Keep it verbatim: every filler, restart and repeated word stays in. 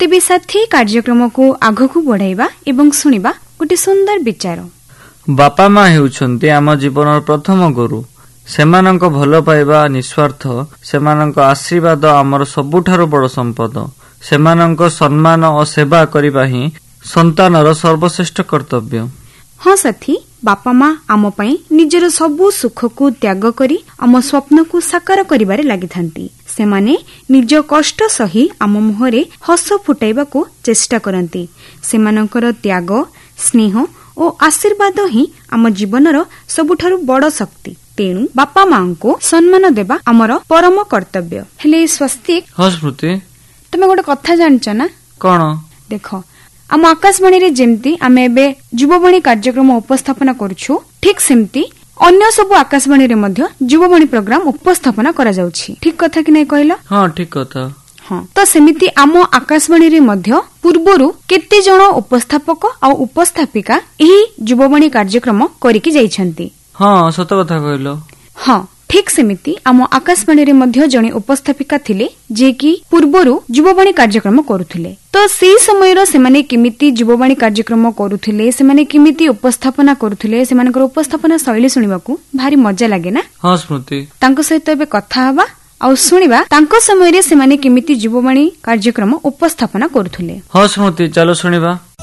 ତେବେ ସାଥୀ କାର୍ଯ୍ୟକ୍ରମକୁ ଆଗକୁ ବଢାଇବା ଏବଂ ଶୁଣିବା ଗୋଟେ ସୁନ୍ଦର ବିଚାର। ବାପା ମା ହେଉଛନ୍ତି ଆମ ଜୀବନର ପ୍ରଥମ ଗୁରୁ। ସେମାନଙ୍କ ଭଲ ପାଇବା ନିଃସ୍ୱାର୍ଥ, ସେମାନଙ୍କ ଆଶୀର୍ବାଦ ଆମର ସବୁଠାରୁ ବଡ଼ ସମ୍ପଦ। ସେମାନଙ୍କ ସମ୍ମାନ ଓ ସେବା କରିବା ହିଁ ସନ୍ତାନର ସର୍ବଶ୍ରେଷ୍ଠ କର୍ତ୍ତବ୍ୟ। ହଁ ସାଥୀ, ବାପା ମା ଆମ ପାଇଁ ନିଜର ସବୁ ସୁଖକୁ ତ୍ୟାଗ କରି ଆମ ସ୍ୱପ୍ନକୁ ସାକାର କରିବାରେ ଲାଗିଥାନ୍ତି। ସେମାନେ ନିଜ କଷ୍ଟ ସହି ଆମ ମୁହଁରେ ହସ ଫୁଟାଇବାକୁ ଚେଷ୍ଟା କରନ୍ତି। ସେମାନଙ୍କର ତ୍ୟାଗ, ସ୍ନେହ ଓ ଆଶୀର୍ବାଦ ହିଁ ଆମ ଜୀବନର ସବୁଠାରୁ ବଡ଼ ଶକ୍ତି। ତେଣୁ ବାପା ମାଙ୍କୁ ସମ୍ମାନ ଦେବା ଆମର ପରମ କର୍ତ୍ତବ୍ୟ। ହେଲେ ସ୍ୱସ୍ତିକ, ହଁ ସ୍ମୃତି, ତମେ ଗୋଟେ କଥା ଜାଣିଛ ନା? କଣ? ଦେଖ, ଆମ ଆକାଶବାଣୀରେ ଯେମିତି ଆମେ ଏବେ ଯୁବବାଣୀ କାର୍ଯ୍ୟକ୍ରମ ଉପସ୍ଥାପନା କରୁଛୁ, ଠିକ୍ ସେମିତି ଅନ୍ୟ ସବୁ ଆକାଶବାଣୀରେ ମଧ୍ୟ ଯୁବବାଣୀ ପ୍ରୋଗ୍ରାମ ଉପସ୍ଥାପନା କରାଯାଉଛି। ଠିକ୍ କଥା କି ନାଇଁ କହିଲ? ହଁ, ଠିକ୍ କଥା। ହଁ, ତ ସେମିତି ଆମ ଆକାଶବାଣୀରେ ମଧ୍ୟ ପୂର୍ବରୁ କେତେ ଜଣ ଉପସ୍ଥାପକ ଆଉ ଉପସ୍ଥାପିକା ଏହି ଯୁବବାଣୀ କାର୍ଯ୍ୟକ୍ରମ କରିକି ଯାଇଛନ୍ତି। ହଁ, ସତ କଥା କହିଲ। ହଁ, ଠିକ୍ ସେମିତି ଆମ ଆକାଶବାଣୀରେ ମଧ୍ୟ ଜଣେ ଉପସ୍ଥାପିକା ଥିଲେ ଯିଏକି ପୂର୍ବରୁ ଯୁବବାଣୀ କାର୍ଯ୍ୟକ୍ରମ କରୁଥିଲେ। ତ ସେହି ସମୟର ସେମାନେ କେମିତି ଯୁବବାଣୀ କାର୍ଯ୍ୟକ୍ରମ କରୁଥିଲେ, ସେମାନେ କେମିତି ଉପସ୍ଥାପନା କରୁଥିଲେ, ସେମାନଙ୍କର ଉପସ୍ଥାପନା ଶୈଳୀ ଶୁଣିବାକୁ ଭାରି ମଜା ଲାଗେ ନା? ହଁ ସ୍ମୃତି, ତାଙ୍କ ସହିତ ଏବେ କଥା ହବା ଆଉ ଶୁଣିବା ତାଙ୍କ ସମୟରେ ସେମାନେ କେମିତି ଯୁବବାଣୀ କାର୍ଯ୍ୟକ୍ରମ ଉପସ୍ଥାପନା କରୁଥିଲେ। ହଁ ସ୍ମୃତି, ଚାଲ ଶୁଣିବା।